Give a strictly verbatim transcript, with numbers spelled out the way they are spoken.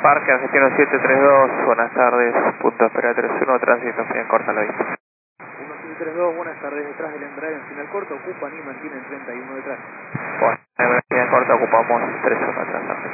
Parque Argentino siete tres dos, buenas tardes, punto espera tres uno, tránsito, bien corta la vista. uno siete tres dos, buenas tardes, detrás del embrague en final corto, ocupan y mantienen treinta y uno detrás. Bueno, en bien corta ocupamos tres uno atrás.